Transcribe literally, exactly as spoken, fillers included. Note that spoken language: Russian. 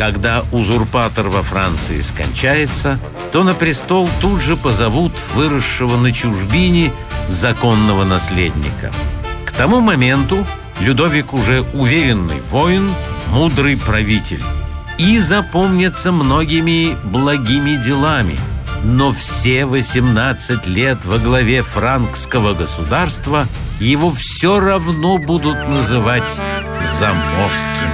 Когда узурпатор во Франции скончается, то на престол тут же позовут выросшего на чужбине законного наследника. К тому моменту Людовик уже уверенный воин, мудрый правитель и запомнится многими благими делами. Но все восемнадцать лет во главе франкского государства его все равно будут называть заморским.